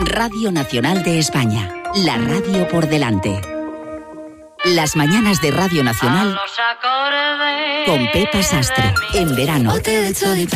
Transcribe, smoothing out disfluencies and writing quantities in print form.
Radio Nacional de España, la radio por delante. Las mañanas de Radio Nacional con Pepa Sastre, en verano.